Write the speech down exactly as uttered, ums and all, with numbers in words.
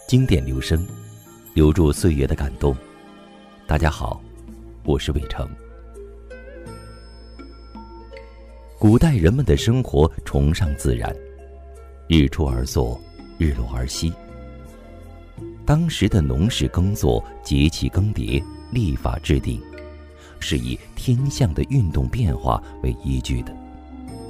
经典留声，留住岁月的感动。大家好，我是伟成。古代人们的生活崇尚自然，日出而作，日落而息。当时的农事耕作、节气更迭、历法制定，是以天象的运动变化为依据的。